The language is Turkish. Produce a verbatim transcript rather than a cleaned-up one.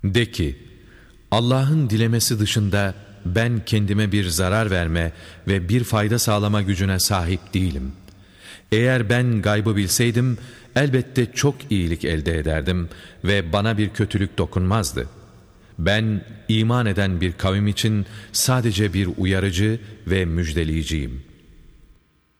De ki, Allah'ın dilemesi dışında ben kendime bir zarar verme ve bir fayda sağlama gücüne sahip değilim. Eğer ben gaybı bilseydim, elbette çok iyilik elde ederdim ve bana bir kötülük dokunmazdı. Ben iman eden bir kavim için sadece bir uyarıcı ve müjdeleyiciyim.